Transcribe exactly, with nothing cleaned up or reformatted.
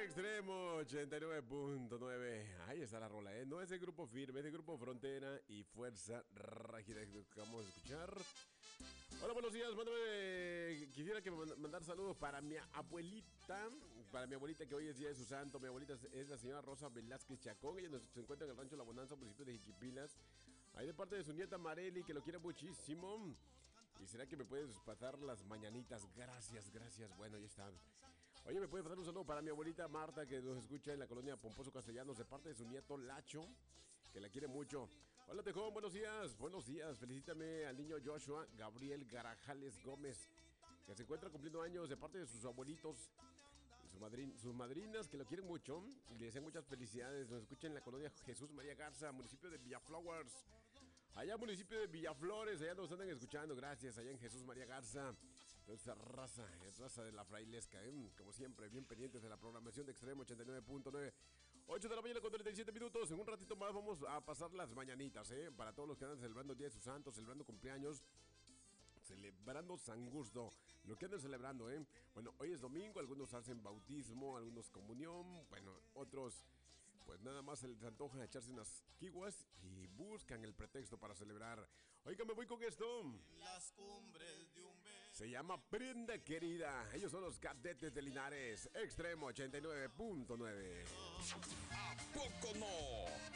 Extremo ochenta y nueve punto nueve. Ahí está la rola, ¿eh? No es de Grupo Firme, es de Grupo Frontera y Fuerza Régida que acabamos de escuchar. Hola, buenos días. Mándame, quisiera que me mandar saludos para mi abuelita. Para mi abuelita que hoy es día de su santo. Mi abuelita es la señora Rosa Velázquez Chacón. Ella se encuentra en el rancho La Bonanza, municipio de Jiquipilas. Ahí de parte de su nieta Marely, que lo quiere muchísimo. ¿Y será que me puedes pasar las mañanitas? Gracias, gracias. Bueno, ya está. Oye, ¿me puedes pasar un saludo para mi abuelita Marta, que nos escucha en la colonia Pomposo Castellanos, de parte de su nieto Lacho, que la quiere mucho? Hola, Tejón, buenos días. Buenos días. Felicítame al niño Joshua Gabriel Garajales Gómez, que se encuentra cumpliendo años, de parte de sus abuelitos y sus, madrin sus madrinas, que lo quieren mucho y le desean muchas felicidades. Nos escucha en la colonia Jesús María Garza, municipio de Villaflowers. Allá municipio de Villaflores, allá nos andan escuchando, gracias, allá en Jesús María Garza. Esta raza, es raza de la frailesca, ¿eh? Como siempre, bien pendientes de la programación de Extremo ochenta y nueve punto nueve. ocho de la mañana con treinta y siete minutos, en un ratito más vamos a pasar las mañanitas, ¿eh? Para todos los que andan celebrando el Día de sus Santos, celebrando cumpleaños, celebrando San Gusto, lo que andan celebrando, ¿eh? Bueno, hoy es domingo, algunos hacen bautismo, algunos comunión, bueno, otros pues nada más se les antoja echarse unas kiwas y buscan el pretexto para celebrar. Oiga, me voy con esto. Las cumbres de un Se llama Prenda Querida. Ellos son los Cadetes de Linares. Extremo ochenta y nueve punto nueve. ¿A poco no?